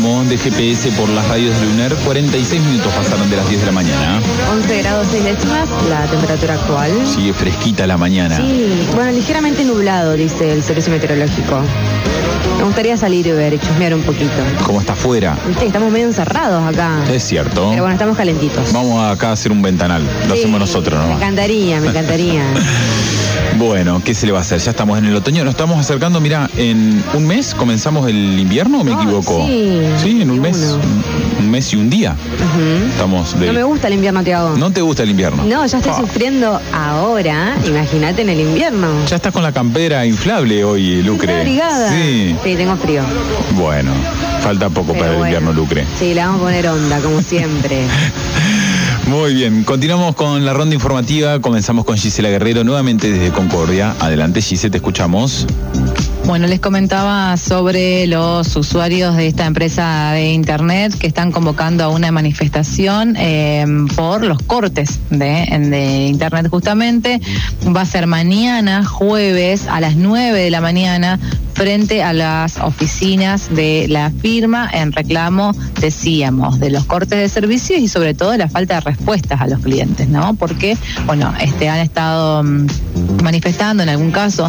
tramo de GPS por las radios de Luner. 46 minutos pasaron de las 10 de la mañana. 11 grados 6 décimas, la temperatura actual. Sigue fresquita la mañana. Sí, bueno, ligeramente nublado, dice el servicio meteorológico. Me gustaría salir y ver, chusmear un poquito. ¿Cómo está afuera? Sí, estamos medio encerrados acá. Es cierto. Pero bueno, estamos calentitos. Vamos acá a hacer un ventanal. Lo hacemos nosotros nomás. Me encantaría. Bueno, ¿qué se le va a hacer? Ya estamos en el otoño, nos estamos acercando, mira, en un mes comenzamos el invierno, ¿o me equivoco? Sí, en un mes. Un mes y un día. Estamos de... No me gusta el invierno, Tiago. ¿No te gusta el invierno? No, ya estoy sufriendo ahora, imagínate en el invierno. Ya estás con la campera inflable hoy, Lucre. ¿Estás abrigada? Sí, tengo frío. Bueno, falta poco para el invierno, Lucre. Sí, le vamos a poner onda, como siempre. Muy bien, continuamos con la ronda informativa. Comenzamos con Gisela Guerrero, nuevamente desde Concordia. Adelante, Gisela, te escuchamos. Bueno, les comentaba sobre los usuarios de esta empresa de internet que están convocando a una manifestación por los cortes de internet justamente. Va a ser mañana, jueves, a las 9 de la mañana, frente a las oficinas de la firma en reclamo, decíamos, de los cortes de servicios y sobre todo de la falta de respuestas a los clientes, ¿no? Porque, bueno, han estado manifestando en algún caso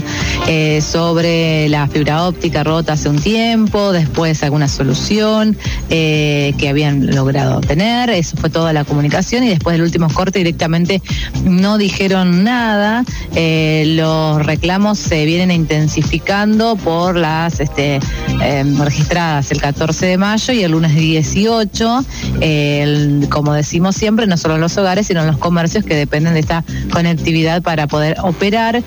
sobre la fibra óptica rota hace un tiempo, después alguna solución que habían logrado tener, eso fue toda la comunicación y después del último corte directamente no dijeron nada. Los reclamos se vienen intensificando por las registradas el 14 de mayo y el lunes 18, como decimos siempre, no solo los hogares, sino los comercios que dependen de esta conectividad para poder operar.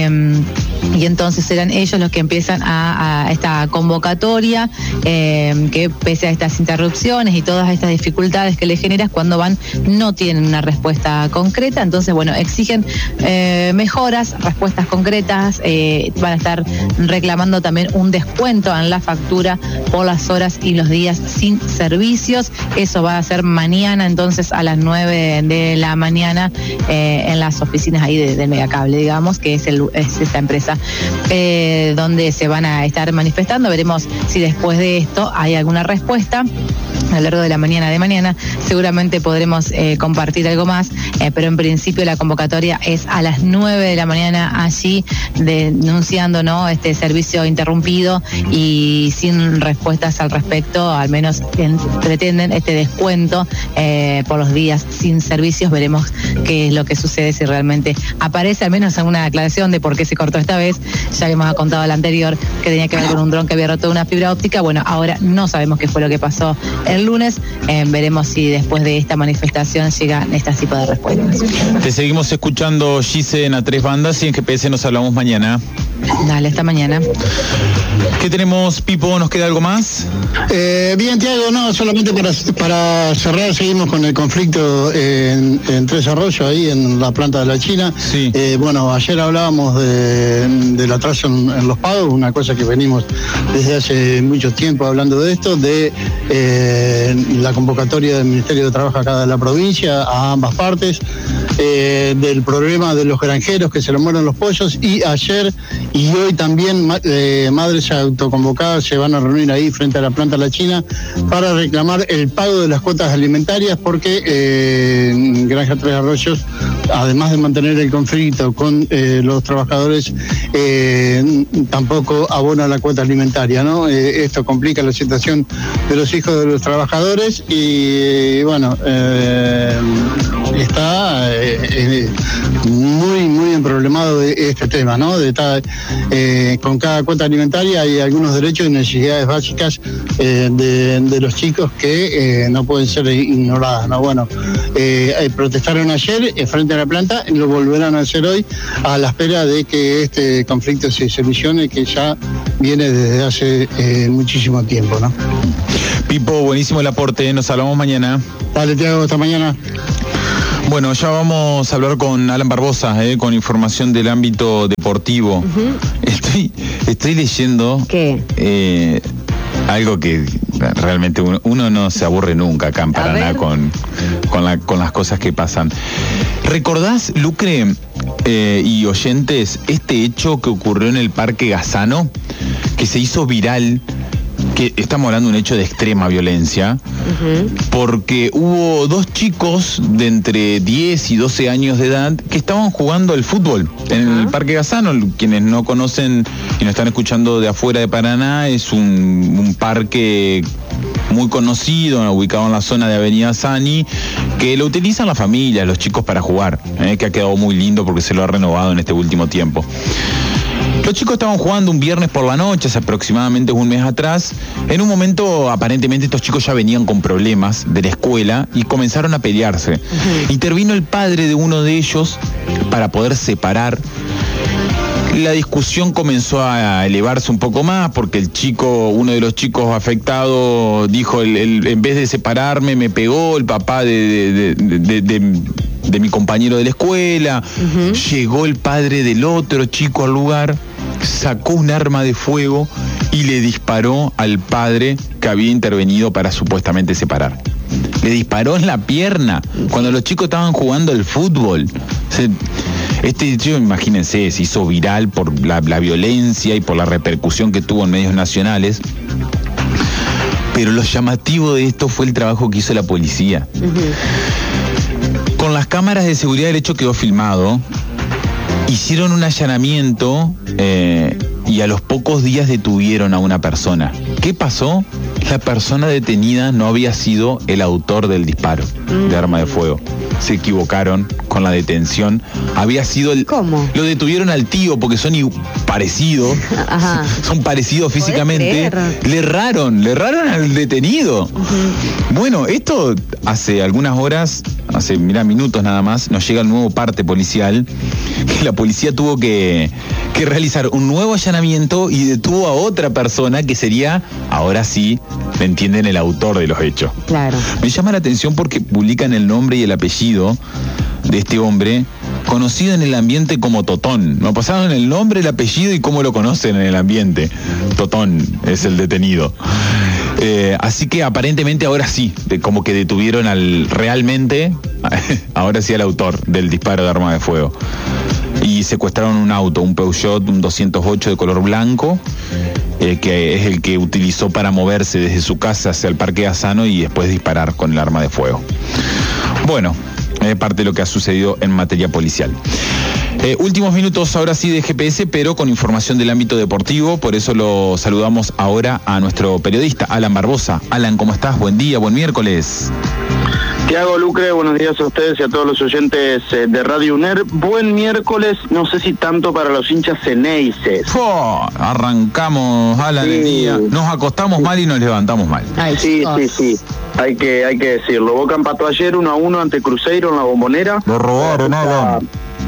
Y entonces serán ellos los que empiezan a esta convocatoria, que pese a estas interrupciones y todas estas dificultades que le generas cuando no tienen una respuesta concreta. Entonces, bueno, exigen mejoras, respuestas concretas, van a estar reclamando también un descuento en la factura por las horas y los días sin servicios. Eso va a ser mañana, entonces a las 9 de la mañana en las oficinas ahí del Megacable, digamos, que es esta empresa donde se van a estar manifestando. Veremos si después de esto hay alguna respuesta. A lo largo de la mañana seguramente podremos compartir algo más, pero en principio la convocatoria es a las 9 de la mañana allí, denunciando, ¿no?, este servicio interrumpido y sin respuestas al respecto. Al menos pretenden este descuento por los días sin servicios. Veremos qué es lo que sucede, si realmente aparece al menos alguna aclaración de por qué se cortó esta vez. Ya habíamos contado la anterior que tenía que ver con un dron que había roto una fibra óptica. Bueno, ahora no sabemos qué fue lo que pasó el lunes. Veremos si después de esta manifestación llegan este tipo de respuestas. Te seguimos escuchando, Gise, en A3 Bandas, y en GPS nos hablamos mañana. Dale, hasta mañana. ¿Qué tenemos, Pipo? ¿Nos queda algo más? Bien, Tiago, no, solamente para cerrar, seguimos con el conflicto en Tres Arroyos, ahí en la planta de la China. Sí. Bueno, ayer hablábamos del atraso en los pagos, una cosa que venimos desde hace mucho tiempo hablando de esto, de la convocatoria del Ministerio de Trabajo acá de la provincia, a ambas partes, del problema de los granjeros que se le mueren los pollos, y ayer y hoy también madres autoconvocadas se van a reunir ahí frente a la planta de la China para reclamar el pago de las cuotas alimentarias, porque Granja Tres Arroyos, además de mantener el conflicto con los trabajadores, tampoco abona la cuota alimentaria, ¿no? Esto complica la situación de los hijos de los trabajadores y bueno, está muy emproblemado este tema, ¿no? Con cada cuota alimentaria hay algunos derechos y necesidades básicas de los chicos que no pueden ser ignoradas, ¿no? Bueno, protestaron ayer frente a la planta y lo volverán a hacer hoy, a la espera de que este conflicto se solucione, que ya viene desde hace muchísimo tiempo, ¿no? Pipo, buenísimo el aporte, nos hablamos mañana. Dale, Tiago, hasta mañana. Bueno, ya vamos a hablar con Alan Barbosa, con información del ámbito deportivo. Estoy leyendo algo que realmente uno no se aburre nunca acá en Paraná con las cosas que pasan. ¿Recordás, Lucre y oyentes, este hecho que ocurrió en el Parque Gazano, que se hizo viral, que estamos hablando de un hecho de extrema violencia, porque hubo 2 chicos de entre 10 y 12 años de edad que estaban jugando al fútbol en el Parque Gazano. Quienes no conocen y nos están escuchando de afuera de Paraná, es un parque muy conocido, ubicado en la zona de Avenida Sani, que lo utilizan las familias, los chicos para jugar, que ha quedado muy lindo porque se lo ha renovado en este último tiempo. Los chicos estaban jugando un viernes por la noche, hace aproximadamente un mes atrás. En un momento, aparentemente, estos chicos ya venían con problemas de la escuela y comenzaron a pelearse. Intervino el padre de uno de ellos para poder separar. La discusión comenzó a elevarse un poco más porque uno de los chicos afectados dijo, en vez de separarme me pegó el papá de mi compañero de la escuela. Llegó el padre del otro chico al lugar, sacó un arma de fuego y le disparó al padre que había intervenido para supuestamente separar. Le disparó en la pierna cuando los chicos estaban jugando al fútbol. Este hecho, imagínense, se hizo viral por la violencia y por la repercusión que tuvo en medios nacionales. Pero lo llamativo de esto fue el trabajo que hizo la policía. Con las cámaras de seguridad el hecho quedó filmado. Hicieron un allanamiento y a los pocos días detuvieron a una persona. ¿Qué pasó? La persona detenida no había sido el autor del disparo de arma de fuego. Se equivocaron con la detención. Había sido ¿Cómo? Lo detuvieron al tío porque son parecidos. Son parecidos físicamente. Le erraron al detenido. Bueno, esto hace algunas horas, minutos nada más, nos llega el nuevo parte policial, que la policía tuvo que realizar un nuevo allanamiento y detuvo a otra persona que sería, ahora sí, ¿me entienden?, el autor de los hechos. Claro. Me llama la atención porque publican el nombre y el apellido de este hombre, conocido en el ambiente como Totón. Me pasaron el nombre, el apellido y cómo lo conocen en el ambiente. Totón es el detenido. Así que aparentemente ahora sí, como que detuvieron realmente, ahora sí al autor del disparo de arma de fuego. Y secuestraron un auto, un Peugeot, un 208 de color blanco, que es el que utilizó para moverse desde su casa hacia el Parque Gazano y después disparar con el arma de fuego. Bueno, parte de lo que ha sucedido en materia policial. Últimos minutos ahora sí de GPS, pero con información del ámbito deportivo, por eso lo saludamos ahora a nuestro periodista, Alan Barbosa. Alan, ¿cómo estás? Buen día, buen miércoles. Tiago, Lucre, buenos días a ustedes y a todos los oyentes de Radio UNER. Buen miércoles, no sé si tanto para los hinchas ceneices. Arrancamos, Alan, el día. Nos acostamos mal y nos levantamos mal. Sí. Hay que decirlo. Boca empató ayer 1-1 ante Cruzeiro en la Bombonera. Lo robaron, Alan.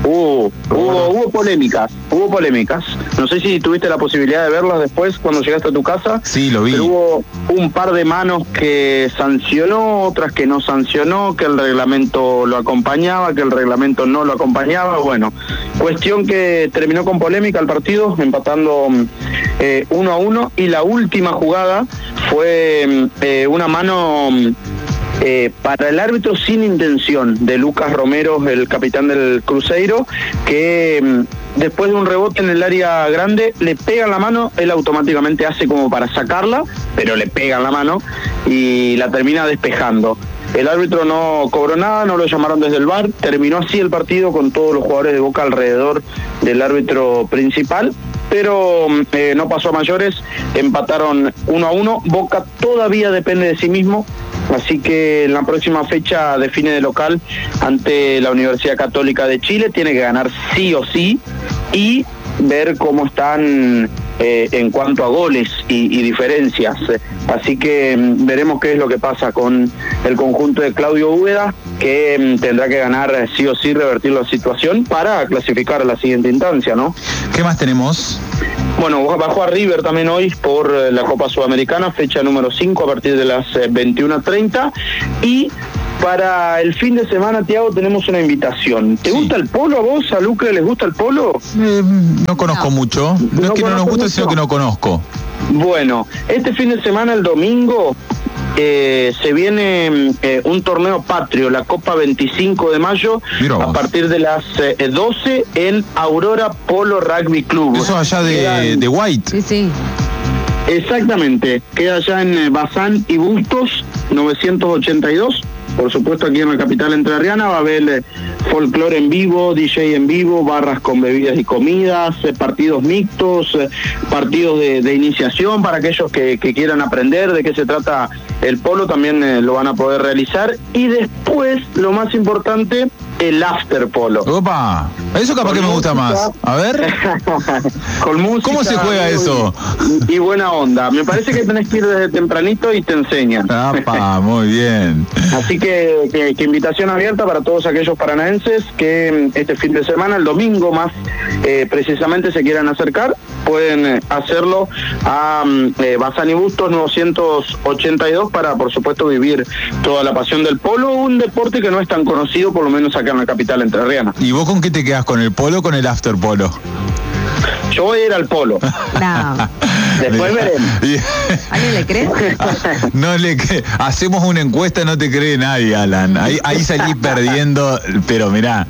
Hubo polémicas. No sé si tuviste la posibilidad de verlas después cuando llegaste a tu casa. Sí, lo vi. Pero hubo un par de manos que sancionó, otras que no sancionó, que el reglamento lo acompañaba, que el reglamento no lo acompañaba. Bueno, cuestión que terminó con polémica el partido, empatando 1-1, y la última jugada fue una mano para el árbitro sin intención de Lucas Romero, el capitán del Cruzeiro, que después de un rebote en el área grande le pegan la mano, él automáticamente hace como para sacarla, pero le pegan la mano y la termina despejando. El árbitro no cobró nada, no lo llamaron desde el VAR, terminó así el partido con todos los jugadores de Boca alrededor del árbitro principal, pero no pasó a mayores, empataron 1-1, Boca todavía depende de sí mismo, así que en la próxima fecha define de local ante la Universidad Católica de Chile, tiene que ganar sí o sí y ver cómo están en cuanto a goles y diferencias. Así que veremos qué es lo que pasa con el conjunto de Claudio Úbeda, que tendrá que ganar sí o sí, revertir la situación para clasificar a la siguiente instancia, ¿no? ¿Qué más tenemos? Bueno, bajó a River también hoy por la Copa Sudamericana, fecha número 5 a partir de las 21:30. Y para el fin de semana, Tiago, tenemos una invitación. ¿Te gusta el polo a vos? ¿A Lucre les gusta el polo? No conozco mucho. No es que no nos guste, sino que no conozco. Bueno, este fin de semana, el domingo, se viene un torneo patrio, la Copa 25 de mayo, a partir de las 12 en Aurora Polo Rugby Club. Eso allá de White. Sí. Exactamente, queda allá en Bazán y Bustos 982. Por supuesto, aquí en la capital entrerriana va a haber folclore en vivo, DJ en vivo, barras con bebidas y comidas, partidos mixtos, partidos de iniciación para aquellos que quieran aprender de qué se trata el polo, también lo van a poder realizar. Y después, lo más importante, el after polo. ¡Opa! Eso capaz que me gusta más. A ver. Con música. ¿Cómo se juega eso? Y buena onda. Me parece que tenés que ir desde tempranito y te enseñan. ¡Apa! Muy bien. Así que invitación abierta para todos aquellos paranaenses que este fin de semana, el domingo más precisamente, se quieran acercar. Pueden hacerlo a Bazán y Bustos 982 para, por supuesto, vivir toda la pasión del polo, un deporte que no es tan conocido, por lo menos acá en la capital entrerriana. ¿Y vos con qué te quedás? ¿Con el polo o con el after polo? Yo voy a ir al polo. No. Después veremos. ¿Alguien le cree? No le cree. Hacemos una encuesta, no te cree nadie, Alan. Ahí salís perdiendo, pero mirá.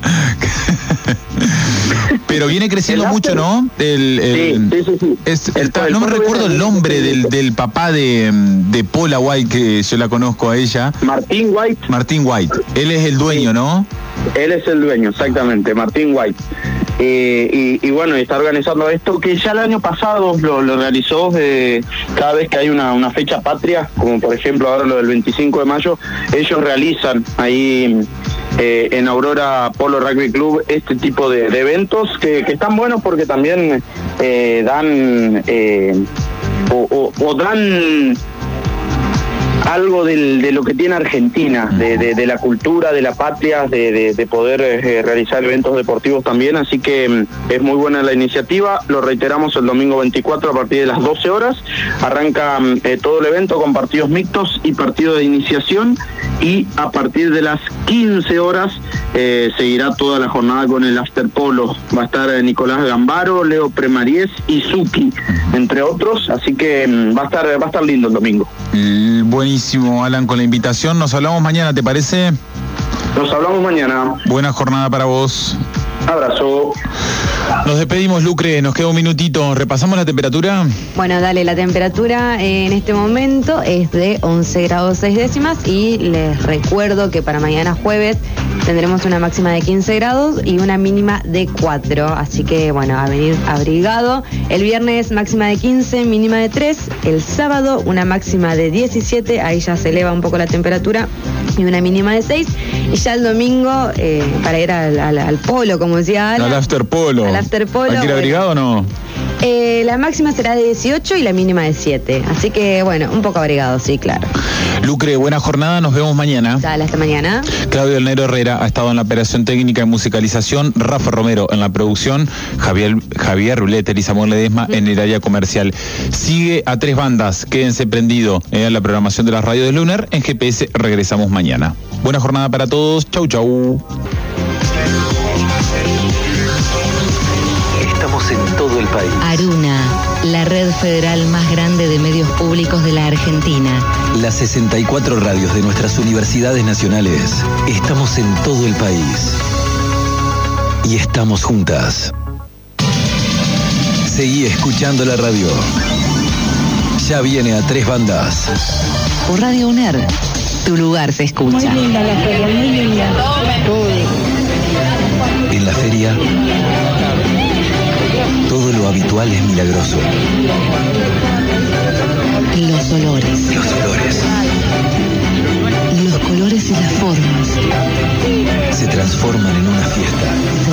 Pero viene creciendo mucho, ¿no? Sí. No me recuerdo el nombre del papá de Paula White, que yo la conozco a ella. Martín White. Martín White. Él es el dueño, ¿no? Él es el dueño, exactamente, Martín White. Y bueno, está organizando esto que ya el año pasado lo realizó. Cada vez que hay una fecha patria, como por ejemplo ahora lo del 25 de mayo, ellos realizan ahí en Aurora Polo Rugby Club este tipo de eventos que están buenos porque también dan dan algo de lo que tiene Argentina, de la cultura, de la patria, de poder realizar eventos deportivos también, así que es muy buena la iniciativa. Lo reiteramos, el domingo 24 a partir de las 12 horas, arranca todo el evento con partidos mixtos y partido de iniciación, y a partir de las 15 horas seguirá toda la jornada con el after polo. Va a estar Nicolás Gambaro, Leo Premaries y Zucchi, entre otros, así que va a estar lindo el domingo. Buenísimo, Alan, con la invitación. Nos hablamos mañana, ¿te parece? Nos hablamos mañana. Buena jornada para vos. Abrazo. Nos despedimos, Lucre, nos queda un minutito. ¿Repasamos la temperatura? Bueno, dale, la temperatura en este momento es de 11 grados 6 décimas y les recuerdo que para mañana jueves tendremos una máxima de 15 grados y una mínima de 4, así que bueno, a venir abrigado. El viernes máxima de 15, mínima de 3, el sábado una máxima de 17, ahí ya se eleva un poco la temperatura, y una mínima de 6, y ya el domingo para ir al polo, como decía Alan. Al after polo. Al after polo. ¿Hay que ir abrigado o no? La máxima será de 18 y la mínima de 7. Así que, bueno, un poco abrigado, sí, claro. Lucre, buena jornada, nos vemos mañana. Dale, hasta mañana. Claudio El Negro Herrera ha estado en la operación técnica y musicalización, Rafa Romero en la producción, Javier Rulete y Samuel Ledesma en el área comercial. Sigue a Tres Bandas, quédense prendido en la programación de las radios de Lunar. En GPS regresamos mañana. Buena jornada para todos, chau chau. Estamos en todo el país. Aruna, la red federal más grande de medios públicos de la Argentina. Las 64 radios de nuestras universidades nacionales. Estamos en todo el país. Y estamos juntas. Seguí escuchando la radio. Ya viene a Tres Bandas. Por Radio UNER, tu lugar se escucha. Muy linda la feria, muy linda. En la feria, todo lo habitual es milagroso. Los olores. Los olores Los colores y las formas se transforman en una fiesta.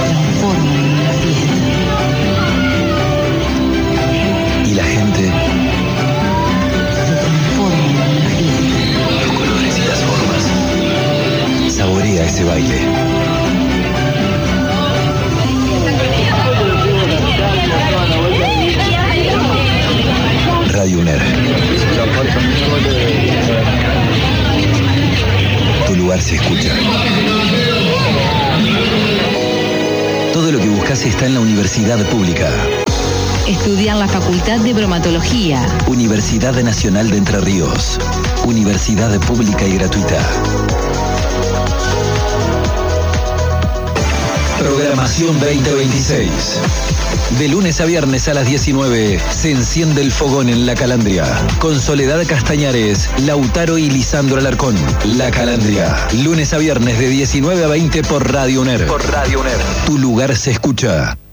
Y la gente se transforma en una fiesta. Los colores y las formas. Saborea ese baile. Radio UNER. Tu lugar se escucha. Todo lo que buscas está en la Universidad Pública. Estudia en la Facultad de Bromatología. Universidad Nacional de Entre Ríos. Universidad Pública y gratuita. Programación 2026. De lunes a viernes a las 19 se enciende el fogón en La Calandria. Con Soledad Castañares, Lautaro y Lisandro Alarcón. La Calandria. Lunes a viernes de 19 a 20 por Radio UNER. Tu lugar se escucha.